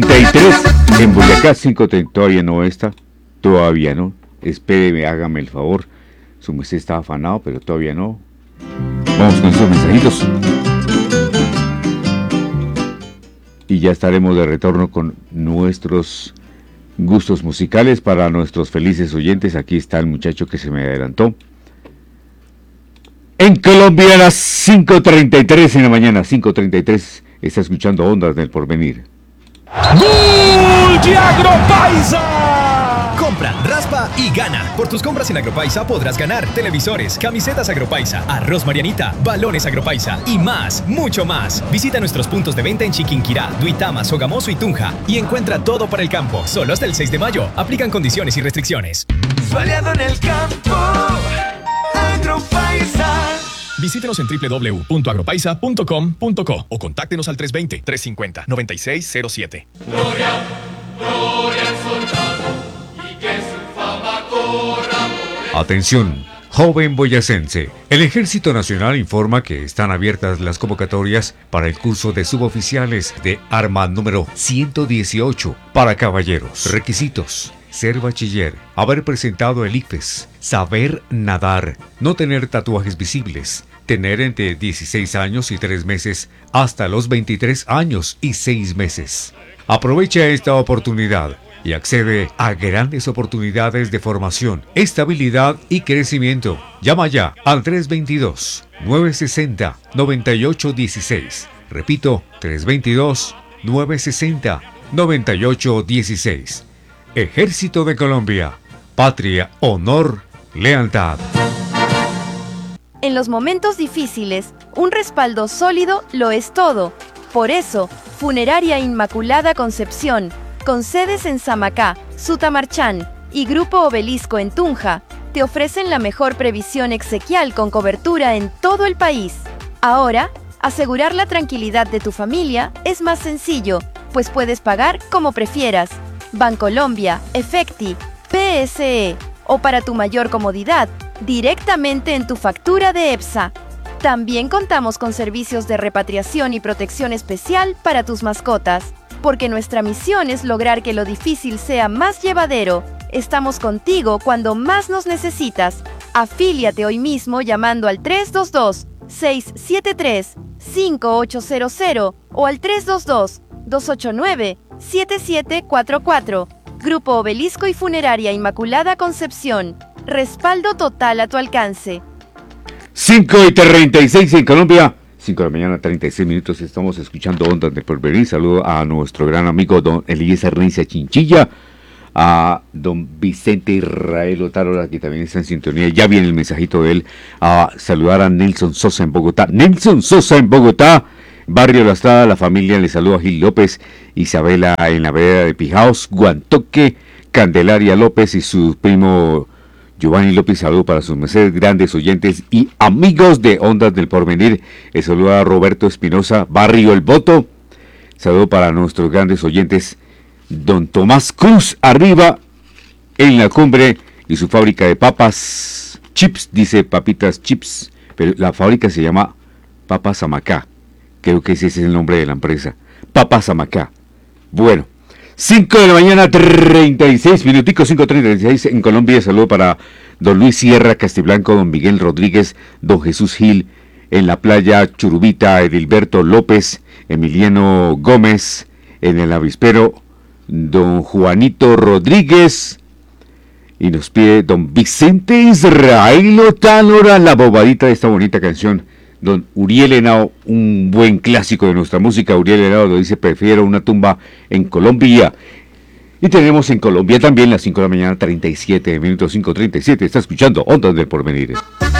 33 en Boyacá, 5:30. Todavía no está, todavía no. Espéreme, hágame el favor. Su merced está afanado, pero todavía no. Vamos con estos mensajitos. Y ya estaremos de retorno con nuestros gustos musicales para nuestros felices oyentes. Aquí está el muchacho que se me adelantó. En Colombia a las 5:33 en la mañana, 5:33, está escuchando Ondas del Porvenir. ¡Gol de Agropaisa! Compra, raspa y gana. Por tus compras en Agropaisa podrás ganar televisores, camisetas Agropaisa, arroz Marianita, balones Agropaisa y más, mucho más. Visita nuestros puntos de venta en Chiquinquirá, Duitama, Sogamoso y Tunja y encuentra todo para el campo. Solo hasta el 6 de mayo. Aplican condiciones y restricciones. Soleado en el campo, Agropaisa. Visítenos en www.agropaisa.com.co o contáctenos al 320-350-9607. Gloria, gloria al soldado, y que su fama corra por el... Atención, joven boyacense. El Ejército Nacional informa que están abiertas las convocatorias para el curso de suboficiales de arma número 118 para caballeros. Requisitos: ser bachiller, haber presentado el ICFES, saber nadar, no tener tatuajes visibles, tener entre 16 años y 3 meses hasta los 23 años y 6 meses. Aprovecha esta oportunidad y accede a grandes oportunidades de formación, estabilidad y crecimiento. Llama ya al 322-960-9816. Repito, 322-960-9816. Ejército de Colombia. Patria, honor, lealtad. En los momentos difíciles, un respaldo sólido lo es todo. Por eso, Funeraria Inmaculada Concepción, con sedes en Samacá, Sutamarchán y Grupo Obelisco en Tunja, te ofrecen la mejor previsión exequial con cobertura en todo el país. Ahora, asegurar la tranquilidad de tu familia es más sencillo, pues puedes pagar como prefieras. Bancolombia, Efecti, PSE o para tu mayor comodidad, directamente en tu factura de EPSA. También contamos con servicios de repatriación y protección especial para tus mascotas, porque nuestra misión es lograr que lo difícil sea más llevadero. Estamos contigo cuando más nos necesitas. Afíliate hoy mismo llamando al 322-673-5800 o al 322-289-7744. Grupo Obelisco y Funeraria Inmaculada Concepción. Respaldo total a tu alcance. 5:36 en Colombia, 5 de la mañana, 36 minutos. Estamos escuchando Ondas del Porvenir. Saludo a nuestro gran amigo don Eliezer Rincia Chinchilla, a don Vicente Israel Otárola, que también está en sintonía. Ya viene el mensajito de él. A saludar a Nelson Sosa en Bogotá. Nelson Sosa en Bogotá, Barrio La Estrada. La familia le saluda a Gil López, Isabela en la vereda de Pijaos, Guantoque, Candelaria López y su primo Giovanni López. Saludo para sus mercedes, grandes oyentes y amigos de Ondas del Porvenir. Saludo a Roberto Espinosa, Barrio El Voto. Saludo para nuestros grandes oyentes, don Tomás Cruz, arriba en la cumbre, y su fábrica de papas chips, dice papitas chips, pero la fábrica se llama Papas Samacá. Creo que ese es el nombre de la empresa, Papas Samacá. Bueno, 5 de la mañana, 36 minuticos, 5:36 en Colombia. Saludo para don Luis Sierra Castiblanco, don Miguel Rodríguez, don Jesús Gil, en la playa Churubita, Edilberto López, Emiliano Gómez, en el avispero, don Juanito Rodríguez, y nos pide don Vicente Israel Otálora la bobadita de esta bonita canción. Don Uriel Henao, un buen clásico de nuestra música. Uriel Henao lo dice: prefiero una tumba en Colombia. Y tenemos en Colombia también las 5 de la mañana, 37 minutos, 5:37. Está escuchando Ondas del Porvenir.